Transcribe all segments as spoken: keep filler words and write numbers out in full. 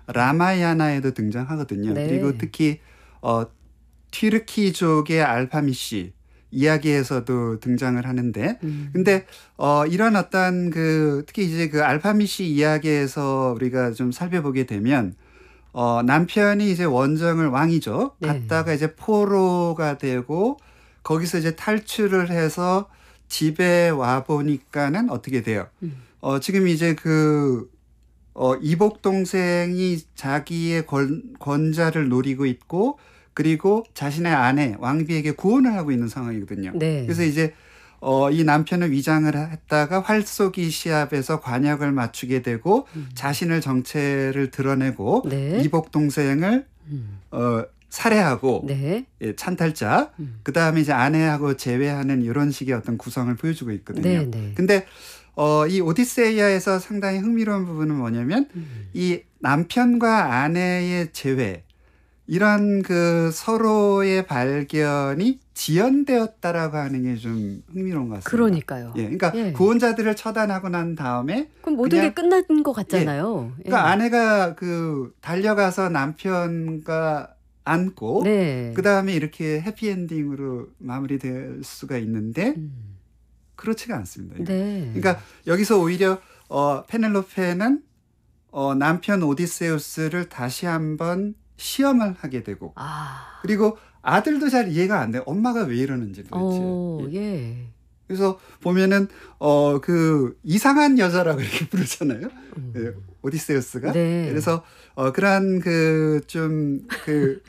라마야나에도 등장하거든요. 네. 그리고 특히 어, 튀르키족의 알파미시 이야기에서도 등장을 하는데, 음. 근데 어, 이런 어떤 그 특히 이제 그 알파미시 이야기에서 우리가 좀 살펴보게 되면 어, 남편이 이제 원정을 왕이죠. 네. 갔다가 이제 포로가 되고 거기서 이제 탈출을 해서 집에 와 보니까는 어떻게 돼요? 음. 어, 지금 이제 그 어, 이복 동생이 자기의 권, 권자를 노리고 있고 그리고 자신의 아내 왕비에게 구원을 하고 있는 상황이거든요. 네. 그래서 이제 어, 이 남편은 위장을 했다가 활쏘기 시합에서 관역을 맞추게 되고 음. 자신을 정체를 드러내고 네. 이복 동생을 음. 어, 살해하고 네. 예, 찬탈자 음. 그 다음에 이제 아내하고 재회하는 이런 식의 어떤 구성을 보여주고 있거든요. 네, 네. 근데 어, 이 오디세이아에서 상당히 흥미로운 부분은 뭐냐면 음. 이 남편과 아내의 재회 이런 그 서로의 발견이 지연되었다라고 하는 게 좀 흥미로운 것 같습니다. 그러니까요. 예, 그러니까 예. 구원자들을 처단하고 난 다음에 그럼 모든 그냥- 게 끝난 것 같잖아요. 예. 그러니까 아내가 그 달려가서 남편과 안고 네. 그 다음에 이렇게 해피엔딩으로 마무리될 수가 있는데 음. 그렇지가 않습니다. 이거. 네. 그러니까 여기서 오히려 어, 페넬로페는 어, 남편 오디세우스를 다시 한번 시험을 하게 되고 아. 그리고 아들도 잘 이해가 안 돼요. 엄마가 왜 이러는지 도대체. 어, 예. 예. 그래서 보면은 어, 그 이상한 여자라고 이렇게 부르잖아요. 음. 예, 오디세우스가. 네. 그래서 어, 그러한 그 좀 그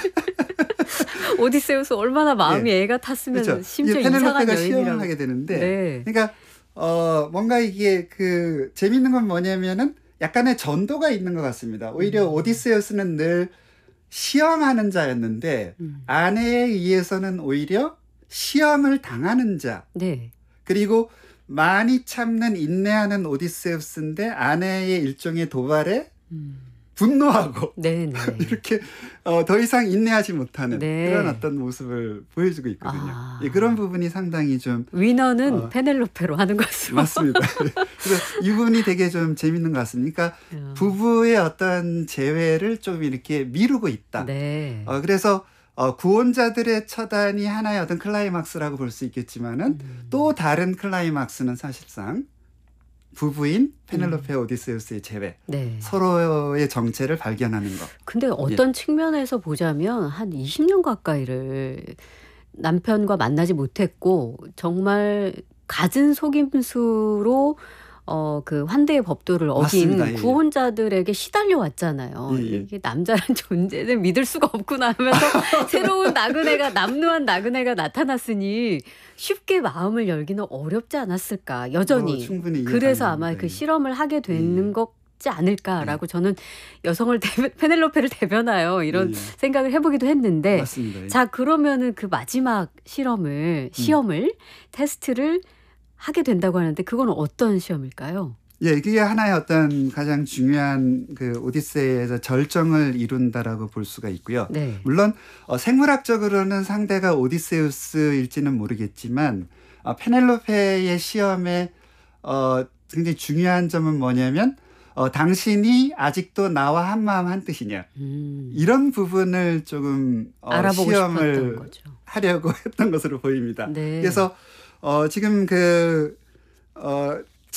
오디세우스 얼마나 마음이 애가 탔으면 그렇죠. 심지어 이 이상한 페넬로페가 시험을 여인이라고. 하게 되는데, 네. 그러니까 어, 뭔가 이게 그 재밌는 건 뭐냐면은 약간의 전도가 있는 것 같습니다. 오히려 음. 오디세우스는 늘 시험하는 자였는데 음. 아내에 의해서는 오히려 시험을 당하는 자. 네. 그리고 많이 참는 인내하는 오디세우스인데 아내의 일종의 도발에 음. 분노하고 네, 네. 이렇게 어, 더 이상 인내하지 못하는 네. 그런 어떤 모습을 보여주고 있거든요. 아. 예, 그런 부분이 상당히 좀 위너는 어. 페넬로페로 하는 것으로. 맞습니다. 그래서 이 부분이 되게 좀 재밌는 것 같습니다. 그러니까 어. 부부의 어떤 재회를 좀 이렇게 미루고 있다. 네. 어, 그래서 어, 구원자들의 처단이 하나의 어떤 클라이막스라고 볼 수 있겠지만은 음. 또 다른 클라이막스는 사실상 부부인 페넬로페 오디세우스의 재회, 네. 서로의 정체를 발견하는 것. 근데 어떤 측면에서 보자면 한 이십 년 가까이를 남편과 만나지 못했고 정말 갖은 속임수로 어, 그 환대의 법도를 어긴 맞습니다. 예, 예. 구원자들에게 시달려 왔잖아요. 예, 예. 이게 남자란 존재는 믿을 수가 없구나 하면서 새로운 나그네가 남루한 나그네가 나타났으니 쉽게 마음을 열기는 어렵지 않았을까 여전히. 어, 충분히 이해가 그래서 가능합니다. 아마 그 예. 실험을 하게 되는 예. 거지 않을까라고 저는 여성을 대변, 페넬로페를 대변하여 이런 예, 예. 생각을 해보기도 했는데 맞습니다. 예. 자 그러면은 그 마지막 실험을 시험을 테스트를 하게 된다고 하는데 그건 어떤 시험일까요? 예, 그게 하나의 어떤 가장 중요한 그 오디세이에서 절정을 이룬다라고 볼 수가 있고요. 네. 물론 어, 생물학적으로는 상대가 오디세우스일지는 모르겠지만 어, 페넬로페의 시험에 어, 굉장히 중요한 점은 뭐냐면 어, 당신이 아직도 나와 한마음 한뜻이냐 음. 이런 부분을 조금 어, 알아보고 싶었던 시험을 거죠. 하려고 했던 것으로 보입니다. 네. 그래서 어, 지금 그 어,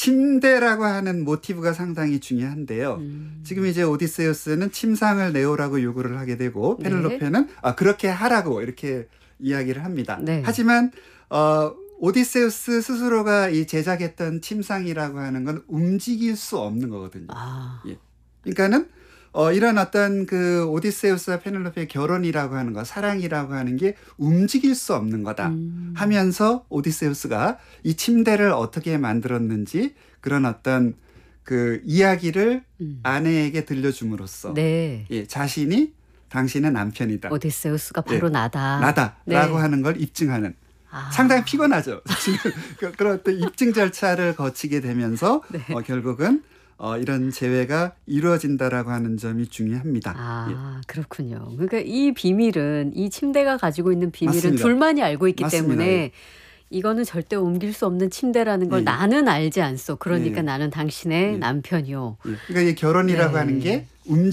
침대라고 하는 모티브가 상당히 중요한데요. 음. 지금 이제 오디세우스는 침상을 내오라고 요구를 하게 되고 네. 페넬로페는 아, 그렇게 하라고 이렇게 이야기를 합니다. 네. 하지만 어, 오디세우스 스스로가 이 제작했던 침상이라고 하는 건 움직일 수 없는 거거든요. 아. 예. 그러니까는 어, 이런 어떤 그 오디세우스와 페넬로페의 결혼이라고 하는 거, 사랑이라고 하는 게 움직일 수 없는 거다 음. 하면서 오디세우스가 이 침대를 어떻게 만들었는지 그런 어떤 그 이야기를 음. 아내에게 들려줌으로써 네. 예, 자신이 당신의 남편이다. 오디세우스가 바로 예, 나다. 나다라고 네. 하는 걸 입증하는. 아. 상당히 피곤하죠. 사실은 그- 그런 어떤 입증 절차를 거치게 되면서 네. 어, 결국은 어, 이런 재회가 이루어진다라고 하는 점이 중요합니다. 아, 그렇군요. 그러니까 이 비밀은 이 침대가 가지고 있는 비밀은 맞습니다. 둘만이 알고 있기 맞습니다. 때문에 예. 이거는 절대 옮길 수 없는 침대라는 걸 예, 예. 나는 알지 않소. 그러니까 예. 나는 당신의 예. 남편이요. 예. 그러니까 이 결혼이라고 네. 하는 게 움.